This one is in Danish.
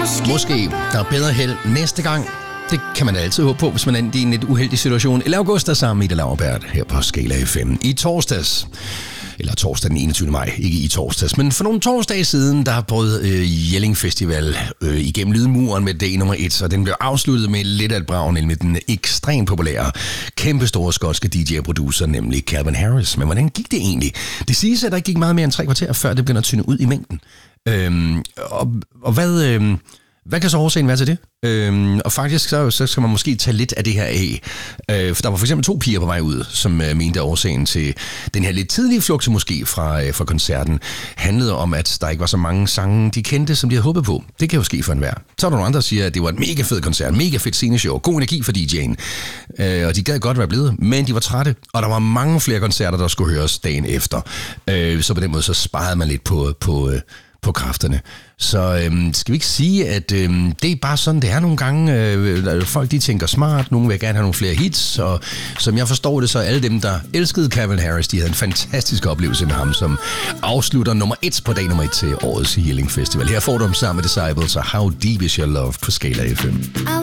Måske der er bedre held næste gang. Det kan man altid håbe på, hvis man er i en lidt uheldig situation. I august er sammen med Ida Laurbert her på Skala FM. I torsdag den 21. maj, ikke i torsdags, men for nogle torsdage siden, der brød Jelling Festival igennem lydmuren med dag nummer 1, og den blev afsluttet med lidt af et brag, med den ekstremt populære, kæmpestore skotske DJ og producer, nemlig Calvin Harris. Men hvordan gik det egentlig? Det siges, at der ikke gik meget mere end 3 kvarter, før det begynder at tynde ud i mængden. Og hvad kan så årsagen være til det? Og faktisk så skal man måske tage lidt af det her af. For der var for eksempel 2 piger på vej ud, som mente, at årsagen til den her lidt tidlige flugt måske fra koncerten handlede om, at der ikke var så mange sange, de kendte, som de havde håbet på. Det kan jo ske for enhver. Så er der nogle andre, der siger, at det var en mega fed koncert, mega fedt sceneshow, god energi for DJ'en. Og de gad godt være blevet, men de var trætte, og der var mange flere koncerter, der skulle høres dagen efter. Så på den måde så sparede man lidt på kræfterne. Så skal vi ikke sige, at det er bare sådan, det er nogle gange. Folk, de tænker smart, nogle vil gerne have nogle flere hits, og som jeg forstår det, så alle dem, der elskede Calvin Harris, de havde en fantastisk oplevelse med ham, som afslutter nummer 1 på dag nummer 1 til årets Jelling Festival. Her får du dem sammen med Disciples og How Deep Is Your Love på Skala FM.